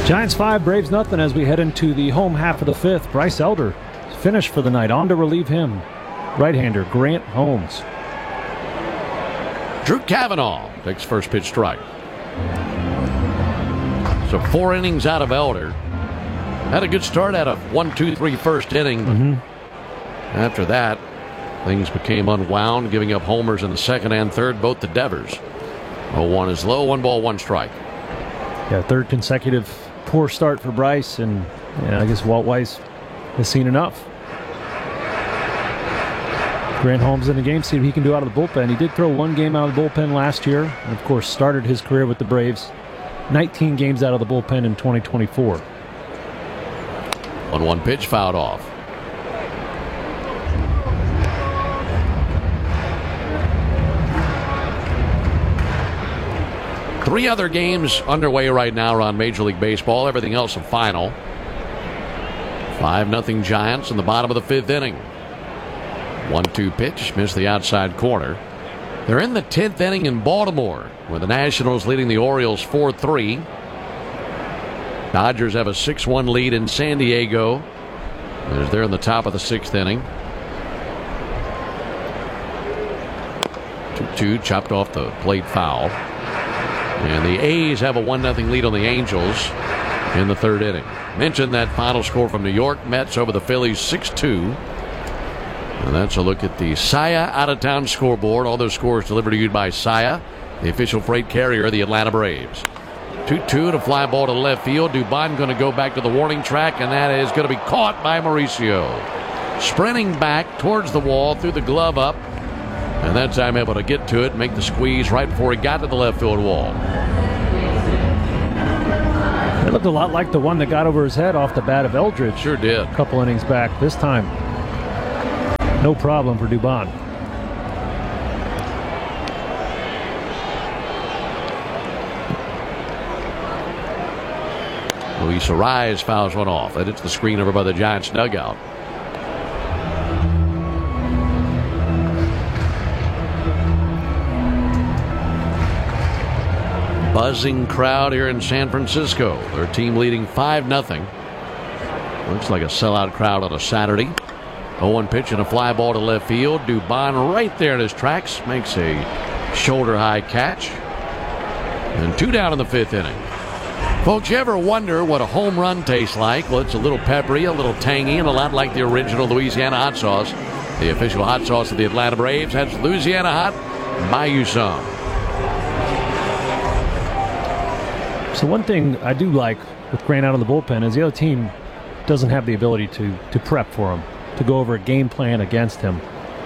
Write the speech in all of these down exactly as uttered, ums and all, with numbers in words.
Giants five, Braves nothing as we head into the home half of the fifth. Bryce Elder finished for the night. On to relieve him, right-hander Grant Holmes. Drew Cavanaugh takes first pitch strike. So four innings out of Elder. Had a good start out of one, two, three first inning. Mm-hmm. After that, things became unwound, giving up homers in the second and third, both to Devers. oh one is low, one ball, one strike. Yeah, third consecutive poor start for Bryce, and yeah, I guess Walt Weiss has seen enough. Grant Holmes in the game, see what he can do out of the bullpen. He did throw one game out of the bullpen last year, and of course started his career with the Braves. nineteen games out of the bullpen in twenty twenty-four. one one pitch fouled off. Three other games underway right now around Major League Baseball. Everything else a final. five nothing Giants in the bottom of the fifth inning. one two pitch, missed the outside corner. They're in the tenth inning in Baltimore, with the Nationals leading the Orioles four three. Dodgers have a six one lead in San Diego as they're in the top of the sixth inning. two two, chopped off the plate foul. And the A's have a one nothing lead on the Angels in the third inning. Mentioned that final score from New York. Mets over the Phillies six two. And that's a look at the Saia out-of-town scoreboard. All those scores delivered to you by Saia, the official freight carrier of the Atlanta Braves. two two to fly ball to left field. Dubon going to go back to the warning track, and that is going to be caught by Mauricio. Sprinting back towards the wall, threw the glove up, and that time able to get to it, make the squeeze right before he got to the left field wall. It looked a lot like the one that got over his head off the bat of Eldridge. Sure did. A couple innings back. This time, no problem for Dubon. Luis Arraez fouls one off. That hits the screen over by the Giants dugout. Buzzing crowd here in San Francisco. Their team leading five nothing. Looks like a sellout crowd on a Saturday. oh one pitch and a fly ball to left field. Dubon right there in his tracks makes a shoulder high catch. And two down in the fifth inning. Folks, you ever wonder what a home run tastes like? Well, it's a little peppery, a little tangy, and a lot like the original Louisiana hot sauce. The official hot sauce of the Atlanta Braves has Louisiana hot. Buy you some. So one thing I do like with Grant out of the bullpen is the other team doesn't have the ability to to prep for him, to go over a game plan against him.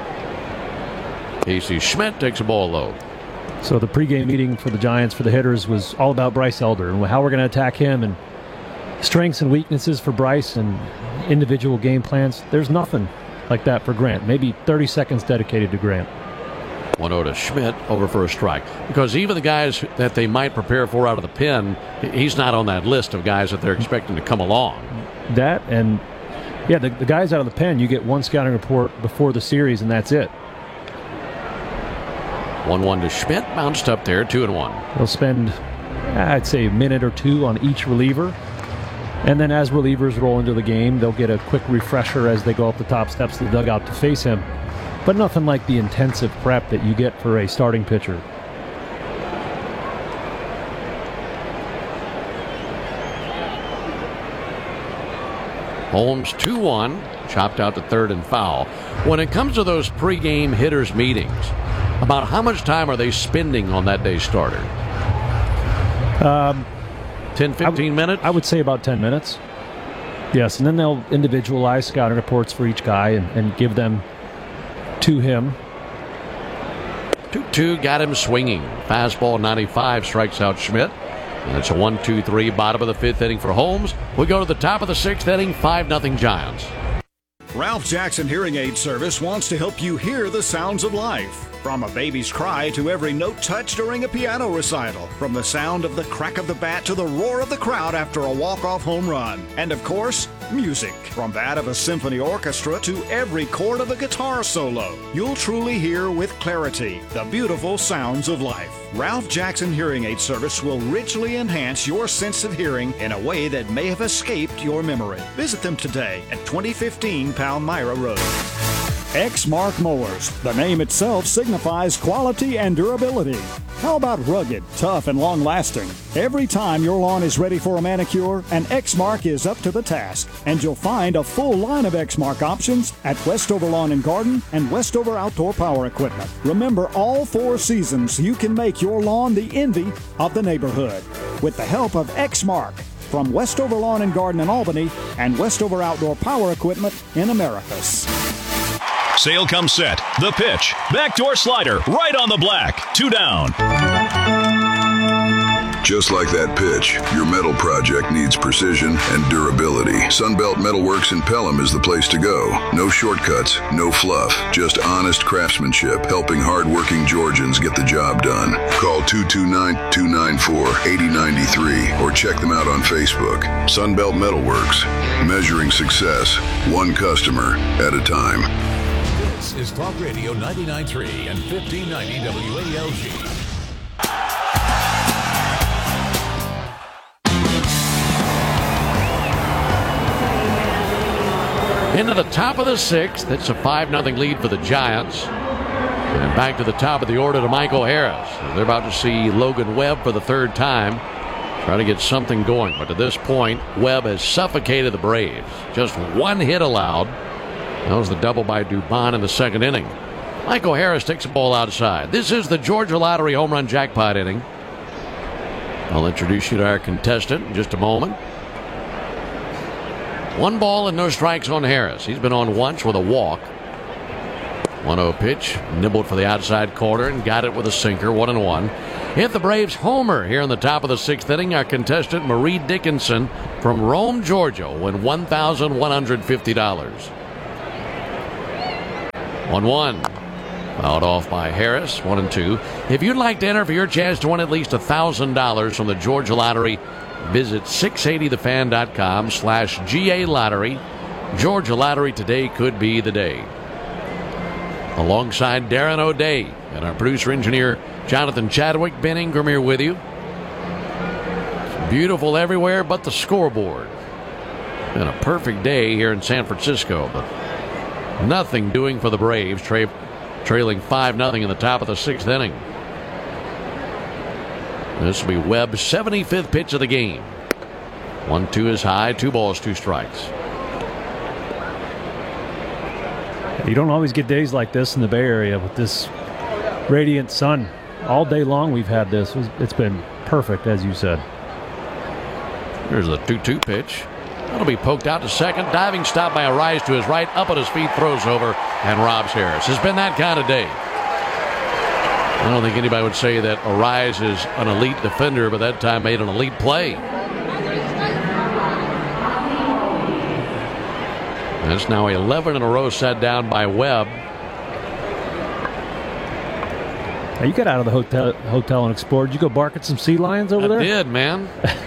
Casey Schmidt takes a ball low. So the pregame meeting for the Giants, for the hitters, was all about Bryce Elder and how we're going to attack him and strengths and weaknesses for Bryce and individual game plans. There's nothing like that for Grant. Maybe thirty seconds dedicated to Grant. one oh to Schmidt, over for a strike. Because even the guys that they might prepare for out of the pen, he's not on that list of guys that they're expecting to come along. That and, yeah, the, the guys out of the pen, you get one scouting report before the series, and that's it. one one to Schmidt, bounced up there, two and one. They'll spend, I'd say, a minute or two on each reliever. And then as relievers roll into the game, they'll get a quick refresher as they go up the top steps of the dugout to face him. But nothing like the intensive prep that you get for a starting pitcher. Holmes two one, chopped out to third and foul. When it comes to those pregame hitters meetings, about how much time are they spending on that day's starter? Um, ten, fifteen minutes? I would say about ten minutes. Yes, and then they'll individualize scouting reports for each guy and, and give them to him. two two, got him swinging. Fastball ninety-five, strikes out Schmidt. And it's a one two three, bottom of the fifth inning for Holmes. We go to the top of the sixth inning, five nothing Giants. Ralph Jackson Hearing Aid Service wants to help you hear the sounds of life. From a baby's cry to every note touched during a piano recital. From the sound of the crack of the bat to the roar of the crowd after a walk-off home run. And of course, music. From that of a symphony orchestra to every chord of a guitar solo. You'll truly hear with clarity the beautiful sounds of life. Ralph Jackson Hearing Aid Service will richly enhance your sense of hearing in a way that may have escaped your memory. Visit them today at twenty fifteen Palmyra Road. Exmark Mowers. The name itself signifies quality and durability. How about rugged, tough, and long-lasting? Every time your lawn is ready for a manicure, an Exmark is up to the task. And you'll find a full line of Exmark options at Westover Lawn and Garden and Westover Outdoor Power Equipment. Remember, all four seasons, you can make your lawn the envy of the neighborhood. With the help of Exmark from Westover Lawn and Garden in Albany and Westover Outdoor Power Equipment in Americus. Sale comes set. The pitch. Backdoor slider. Right on the black. Two down. Just like that pitch, your metal project needs precision and durability. Sunbelt Metalworks in Pelham is the place to go. No shortcuts, no fluff, just honest craftsmanship, helping hard-working Georgians get the job done. Call two two nine, two nine four, eight oh nine three or check them out on Facebook. Sunbelt Metalworks, measuring success, one customer at a time. This is Talk Radio ninety-nine point three and fifteen ninety W A L G. Into the top of the sixth. It's a five nothing lead for the Giants. And back to the top of the order to Michael Harris. They're about to see Logan Webb for the third time, trying to get something going. But to this point, Webb has suffocated the Braves. Just one hit allowed. That was the double by Dubon in the second inning. Michael Harris takes the ball outside. This is the Georgia Lottery home run jackpot inning. I'll introduce you to our contestant in just a moment. One ball and no strikes on Harris. He's been on once with a walk. one oh pitch, nibbled for the outside corner and got it with a sinker, one and one. Hit the Braves homer here in the top of the sixth inning. Our contestant, Marie Dickinson from Rome, Georgia, will win one thousand one hundred fifty dollars. one one. Fouled off by Harris, one and two. If you'd like to enter for your chance to win at least one thousand dollars from the Georgia Lottery, visit six eighty the fan dot com slash G A Lottery. Georgia Lottery, today could be the day. Alongside Darren O'Day and our producer-engineer Jonathan Chadwick, Ben Ingram here with you. It's beautiful everywhere but the scoreboard. Been a perfect day here in San Francisco, but nothing doing for the Braves, tra- trailing five nothing in the top of the sixth inning. This will be Webb's seventy-fifth pitch of the game. one two is high, two balls, two strikes. You don't always get days like this in the Bay Area with this radiant sun. All day long we've had this. It's been perfect, as you said. Here's the two two pitch. That'll be poked out to second. Diving stop by Arise to his right. Up at his feet, throws over, and robs Harris. It's been that kind of day. I don't think anybody would say that Arise is an elite defender, but that time made an elite play. That's now eleven in a row set down by Webb. Now you got out of the hotel hotel and explored. Did you go bark at some sea lions over I there? I did, man.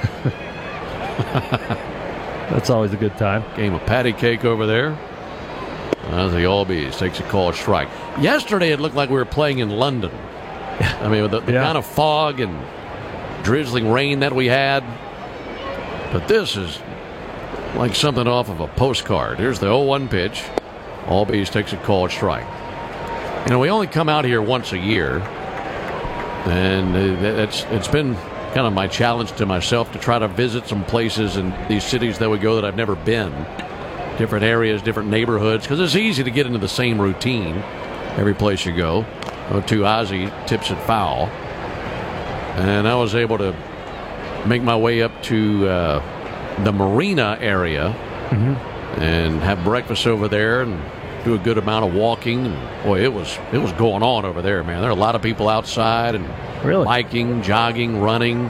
That's always a good time. Game of patty cake over there. As the Albies takes a called strike. Yesterday it looked like we were playing in London. I mean, with the, the yeah. kind of fog and drizzling rain that we had. But this is like something off of a postcard. Here's the oh one pitch. Albies takes a called strike. You know, we only come out here once a year. And it's it's been kind of my challenge to myself to try to visit some places in these cities that we go that I've never been. Different areas, different neighborhoods, because it's easy to get into the same routine every place you go. oh two Ozzie tips it foul. And I was able to make my way up to uh, the marina area mm-hmm. and have breakfast over there and do a good amount of walking. And boy, it was it was going on over there, man. There are a lot of people outside and really? biking, jogging, running.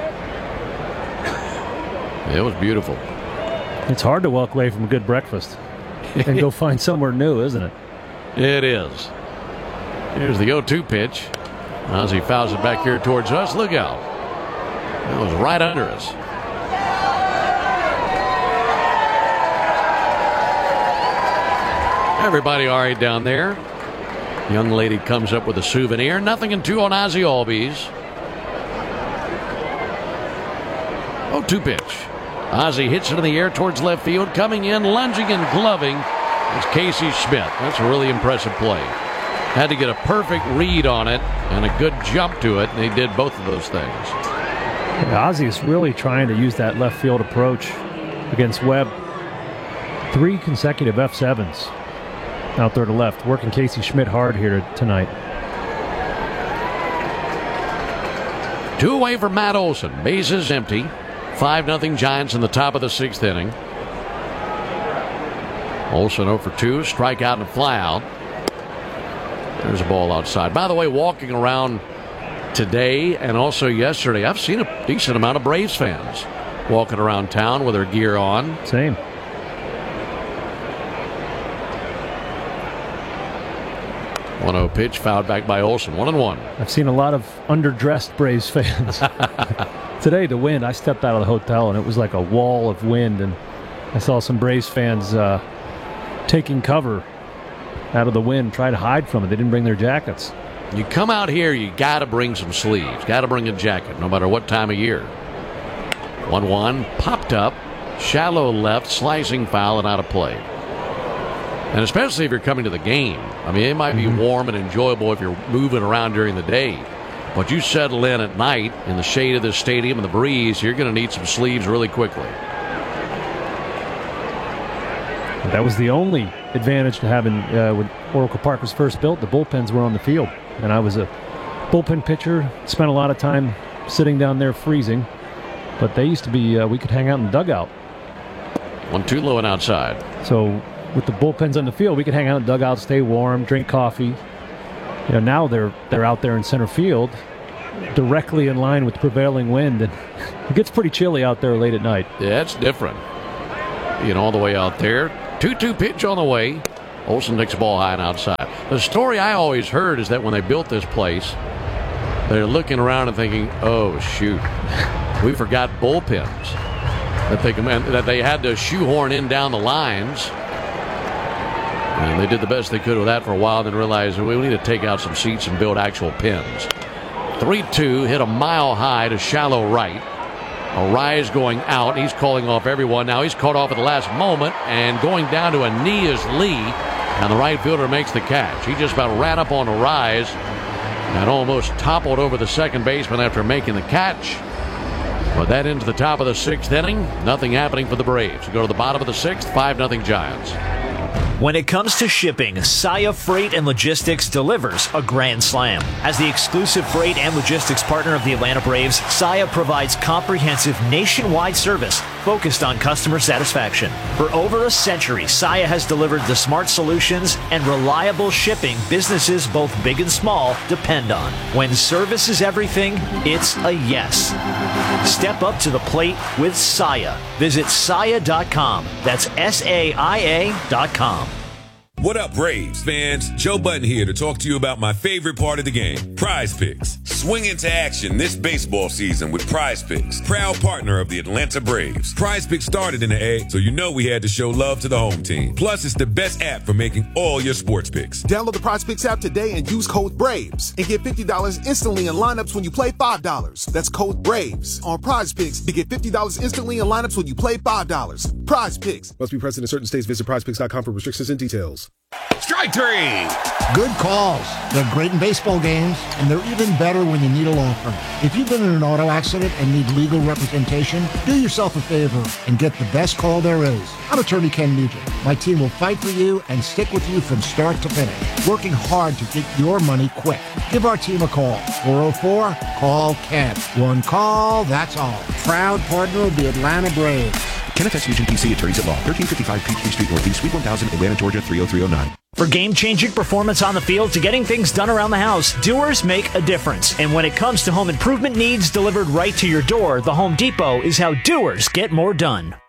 It was beautiful. It's hard to walk away from a good breakfast and go find somewhere new, isn't it? It is. Here's the oh two pitch. Ozzie fouls it back here towards us. Look out. That was right under us. Everybody all right down there. Young lady comes up with a souvenir. Nothing in two on Ozzie Albies. oh two pitch. Ozzie hits it in the air towards left field. Coming in, lunging and gloving is Casey Schmidt. That's a really impressive play. Had to get a perfect read on it and a good jump to it, and he did both of those things. Yeah, Ozzie is really trying to use that left field approach against Webb. Three consecutive F sevens out there to left, working Casey Schmidt hard here tonight. Two away for Matt Olson. Bases empty. five nothing Giants in the top of the sixth inning. Olson oh for two, strikeout and a flyout. There's a ball outside. By the way, walking around today and also yesterday, I've seen a decent amount of Braves fans walking around town with their gear on. Same. one oh pitch, fouled back by Olson. One and one. I've seen a lot of underdressed Braves fans. Today, the wind, I stepped out of the hotel and it was like a wall of wind, and I saw some Braves fans uh, taking cover out of the wind, trying to hide from it. They didn't bring their jackets. You come out here, you got to bring some sleeves, got to bring a jacket, no matter what time of year. one one, popped up, shallow left, slicing foul, and out of play. And especially if you're coming to the game. I mean, it might be mm-hmm. warm and enjoyable if you're moving around during the day. But you settle in at night in the shade of this stadium and the breeze, you're going to need some sleeves really quickly. That was the only advantage to having, uh, when Oracle Park was first built, the bullpens were on the field. And I was a bullpen pitcher, spent a lot of time sitting down there freezing. But they used to be, uh, we could hang out in the dugout. One two low and outside. So with the bullpens on the field, we could hang out in the dugout, stay warm, drink coffee. You know, now they're they're out there in center field, directly in line with the prevailing wind, and it gets pretty chilly out there late at night. Yeah, it's different. You know, all the way out there. two two pitch on the way. Olson takes the ball high and outside. The story I always heard is that when they built this place, they're looking around and thinking, "Oh shoot, we forgot bullpens." That they that they had to shoehorn in down the lines. And they did the best they could with that for a while, then realized we need to take out some seats and build actual pins. three two, hit a mile high to shallow right. A rise going out. He's calling off everyone. Now he's caught off at the last moment, and going down to a knee is Lee, and the right fielder makes the catch. He just about ran up on a rise and almost toppled over the second baseman after making the catch. But that into the top of the sixth inning. Nothing happening for the Braves. Go to the bottom of the sixth, five nothing Giants. When it comes to shipping, Saia Freight and Logistics delivers a grand slam. As the exclusive freight and logistics partner of the Atlanta Braves, Saia provides comprehensive nationwide service focused on customer satisfaction. For over a century, Saia has delivered the smart solutions and reliable shipping businesses both big and small depend on. When service is everything, it's a yes. Step up to the plate with Saia. Visit saia dot com. That's S A I A dot com. What up, Braves fans? Joe Button here to talk to you about my favorite part of the game, Prize Picks. Swing into action this baseball season with Prize Picks, proud partner of the Atlanta Braves. Prize Picks started in the A, so you know we had to show love to the home team. Plus, it's the best app for making all your sports picks. Download the Prize Picks app today and use code BRAVES and get fifty dollars instantly in lineups when you play five dollars. That's code BRAVES on Prize Picks to get fifty dollars instantly in lineups when you play five dollars. Prize Picks. Must be present in certain states. Visit prize picks dot com for restrictions and details. Strike three! Good calls. They're great in baseball games, and they're even better when you need a law firm. If you've been in an auto accident and need legal representation, do yourself a favor and get the best call there is. I'm attorney Ken Nugent. My team will fight for you and stick with you from start to finish, working hard to get your money quick. Give our team a call. four oh four, call Ken. One call, that's all. Proud partner of the Atlanta Braves. Kenneth S. Nugent, P C, Attorneys at Law, thirteen fifty-five Peachtree Street Northeast, Suite one thousand, Atlanta, Georgia, three oh three oh nine. For game-changing performance on the field to getting things done around the house, Doers make a difference. And when it comes to home improvement needs delivered right to your door, the Home Depot is how doers get more done.